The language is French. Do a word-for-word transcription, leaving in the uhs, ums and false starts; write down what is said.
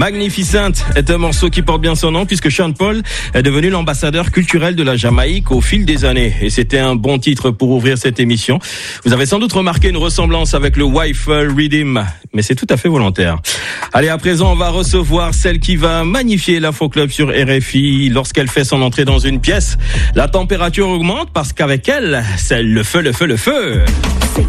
Magnificent est un morceau qui porte bien son nom puisque Sean Paul est devenu l'ambassadeur culturel de la Jamaïque au fil des années. Et c'était un bon titre pour ouvrir cette émission. Vous avez sans doute remarqué une ressemblance avec le Wife Rhythm, mais c'est tout à fait volontaire. Allez, à présent, on va recevoir celle qui va magnifier l'Afro Club sur R F I. Lorsqu'elle fait son entrée dans une pièce, la température augmente parce qu'avec elle, c'est le feu, le feu, le feu. C'est